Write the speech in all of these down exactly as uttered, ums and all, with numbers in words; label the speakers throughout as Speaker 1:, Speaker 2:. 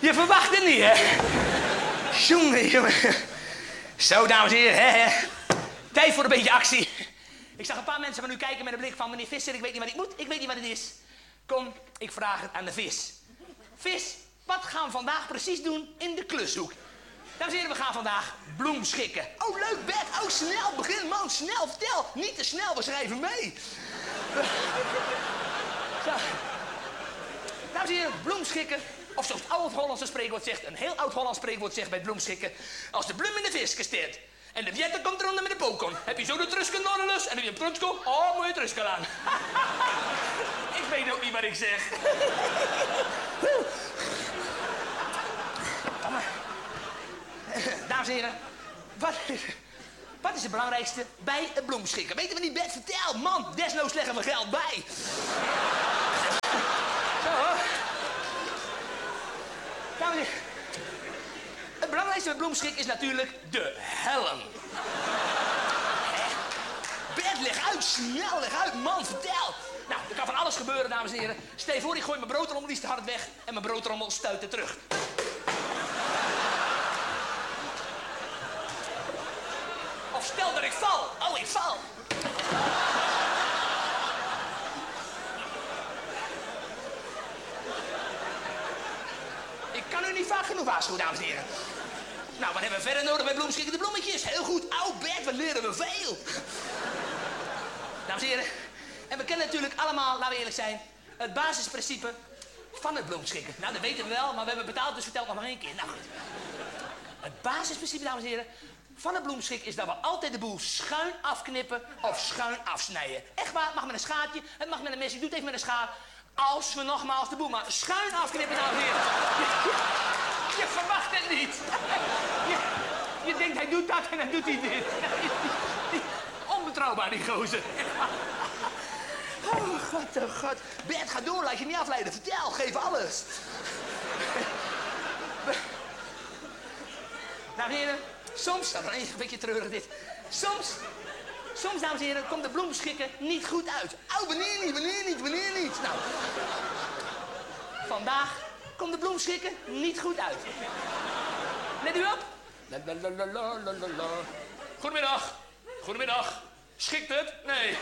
Speaker 1: Je verwacht het niet, hè? Jongen, jongen. Zo, dames en heren, hè, hè. Tijd voor een beetje actie. Ik zag een paar mensen van u kijken met een blik van... meneer Visser, ik weet niet wat ik moet, ik weet niet wat het is. Kom, ik vraag het aan de vis. Vis, wat gaan we vandaag precies doen in de klushoek? Dames en heren, we gaan vandaag bloem schikken. Oh, leuk, Bert. Oh, snel, begin, man, snel, vertel. Niet te snel, we schrijven mee. Zo. Dames en heren, bloem schikken. Of zoals het oud-Hollandse spreekwoord zegt, een heel oud-Hollands spreekwoord zegt bij bloemschikken. Als de bloem in de vis gesteerd en de vietter komt eronder met de pokon, heb je zo de trusken norrelus en dan heb je trutsko, oh, moet je trusken aan. Ik weet ook niet wat ik zeg. Dames en heren, wat is, wat is het belangrijkste bij het bloemschikken? Weten we niet, Bert? Vertel, man, desnoods leggen we geld bij. Zo, hoor. Dames en heren, het belangrijkste met bloemschik is natuurlijk de helm. Bert, leg uit, snel, leg uit, man, vertel. Nou, er kan van alles gebeuren, dames en heren. Stel je voor, ik gooi mijn broodrommel iets te hard weg en mijn broodrommel stuit er terug. Of stel dat ik val. Oh, ik val. Ik kan u niet vaak genoeg waarschuwen, dames en heren. Nou, wat hebben we verder nodig bij bloemschikken? De bloemetjes. Heel goed. Oh, Bert, wat leren we veel. Dames en heren. En we kennen natuurlijk allemaal, laten we eerlijk zijn, het basisprincipe van het bloemschikken. Nou, dat weten we wel, maar we hebben betaald, dus vertel het nog maar één keer. Nou goed. Het basisprincipe, dames en heren, van het bloemschik is dat we altijd de boel schuin afknippen of schuin afsnijden. Echt waar, het mag met een schaartje, het mag met een mes, je doet het even met een schaar. Als we nogmaals de boel maar schuin afknippen, dames en heren. Je, je, je verwacht het niet. Je, je denkt, hij doet dat en dan doet hij dit. Onbetrouwbaar, die gozer. Oh, god, oh, god. Bert, ga door, laat je niet afleiden. Vertel, geef alles. Dames en heren, soms, dat is een beetje treurig dit. Soms, soms, dames en heren, komt de bloemschikken niet goed uit. Oh, wanneer niet, wanneer niet, wanneer niet. Nou, vandaag komt de bloemschikken niet goed uit. Let u op. La, la, la, la, la, la, la. Goedemiddag. Goedemiddag. Schikt het? Nee.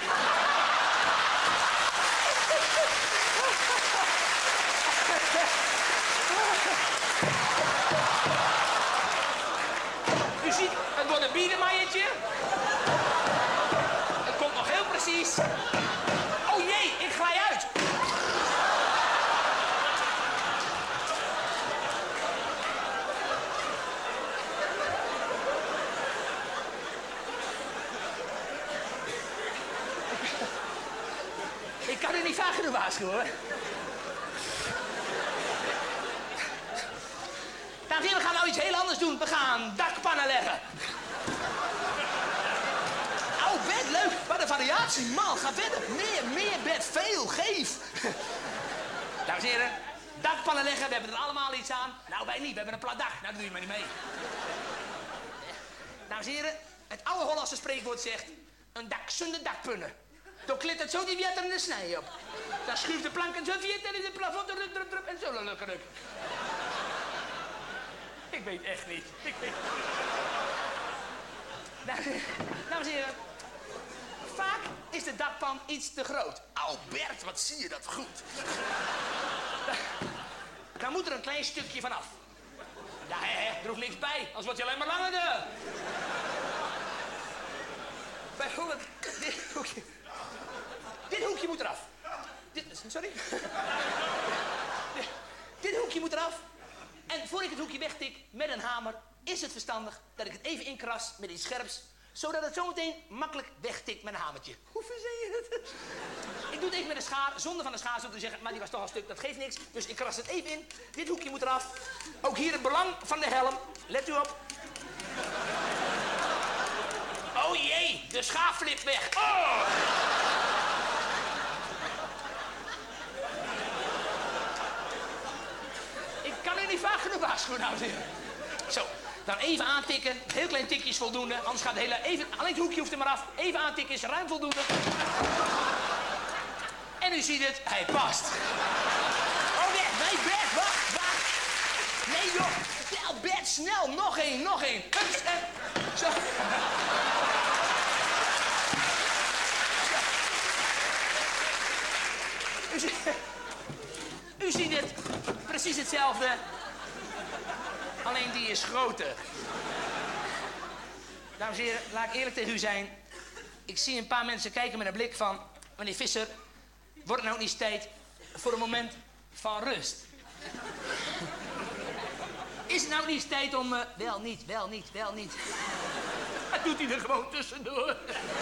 Speaker 1: U ziet, het wordt een biedemaaiertje. Het komt nog heel precies. Oh jee, ik glij uit. Ik kan u niet vaak genoeg waarschuwen, hoor. Dames en heren, we gaan nou iets heel anders doen. We gaan dakpannen leggen. Oh, Bert, leuk. Wat een variatie, man. Ga verder. Meer, meer, Bert. Veel, geef. Dames en heren, dakpannen leggen. We hebben er allemaal iets aan. Nou, wij niet. We hebben een plat dak. Nou, dat doe je maar niet mee. Dames en heren, het oude Hollandse spreekwoord zegt... een dak zonder dakpunnen. Dan klit het zo die wieter in de snij op. Dan schuift de plank en zo vieter in het plafond. Drup, drup, drup, en zo lukken ruk. Ik weet echt niet. Ik weet... Dames en heren, vaak is de dakpan iets te groot. Albert, wat zie je dat goed. Dan moet er een klein stukje vanaf. Ja, hè, hè, er hoeft niks bij, anders wordt je alleen maar langer. De... Bijvoorbeeld, dit hoekje. Dit hoekje moet eraf. Dit, sorry? Dit, dit hoekje moet eraf. En voor ik het hoekje wegtik met een hamer, is het verstandig dat ik het even inkras met iets scherps, zodat het zometeen makkelijk wegtikt met een hamertje. Hoe verzin je het? Ik doe het even met een schaar, zonder van de schaar zo te zeggen, maar die was toch al stuk, dat geeft niks. Dus ik kras het even in. Dit hoekje moet eraf. Ook hier het belang van de helm. Let u op. Oh jee, de schaar flipt weg. Oh! Niet vaak genoeg waarschuwen, dames en heren. Zo, dan even aantikken. Heel klein tikje is voldoende. Anders gaat het hele... Even, alleen het hoekje hoeft er maar af. Even aantikken is ruim voldoende. En u ziet het, hij past. Oh, nee, nee, Bert, wacht, wacht. Nee, joh. Snel, Bert, snel. Nog één, nog één. Hups, en... Zo. U ziet, u ziet het. Precies hetzelfde. Alleen die is groter. Dames en heren, laat ik eerlijk tegen u zijn. Ik zie een paar mensen kijken met een blik van... Meneer Visser, wordt het nou niet eens tijd voor een moment van rust? Is het nou niet eens tijd om... Uh, wel niet, wel niet, wel niet. Dat doet hij er gewoon tussendoor.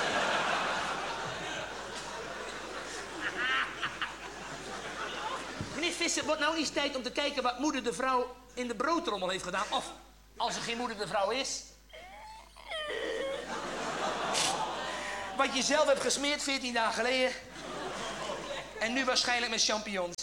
Speaker 1: Meneer Visser, wordt nou niet eens tijd om te kijken... wat moeder de vrouw in de broodtrommel heeft gedaan? Of, als er geen moeder de vrouw is... wat je zelf hebt gesmeerd veertien dagen geleden. En nu waarschijnlijk met champignons.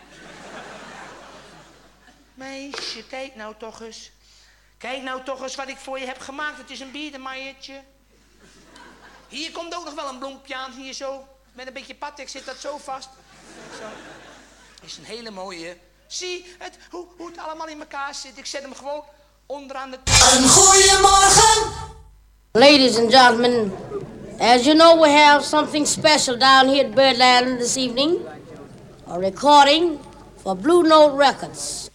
Speaker 1: Meisje, kijk nou toch eens. Kijk nou toch eens wat ik voor je heb gemaakt. Het is een biedemaiertje. Hier komt ook nog wel een bloempje aan, hier zo. Met een beetje patek zit dat zo vast. Zo. Is een hele mooie. Zie het, hoe, hoe het allemaal in elkaar zit. Ik zet hem gewoon onderaan de...
Speaker 2: Een goeiemorgen.
Speaker 3: Ladies and gentlemen, as you know, we have something special down here at Birdland this evening. A recording for Blue Note Records.